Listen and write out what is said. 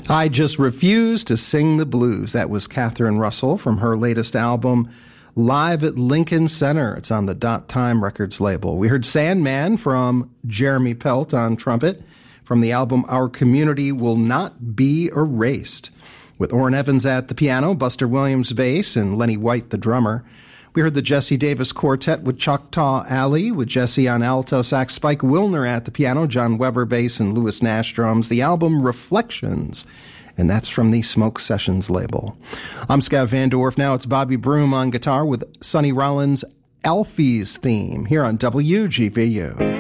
I Just Refuse to Sing the Blues. That was Catherine Russell from her latest album, Live at Lincoln Center. It's on the Dot Time Records label. We heard Sandman from Jeremy Pelt on trumpet from the album Our Community Will Not Be Erased, with Orrin Evans at the piano, Buster Williams bass, and Lenny White the drummer. We heard the Jesse Davis Quartet with Choctaw Alley, with Jesse on alto sax, Spike Wilner at the piano, John Weber bass, and Louis Nash drums. The album Reflections, and that's from the Smoke Sessions label. I'm Scott Van Dorf. Now it's Bobby Broom on guitar with Sonny Rollins' Alfie's theme here on WGVU.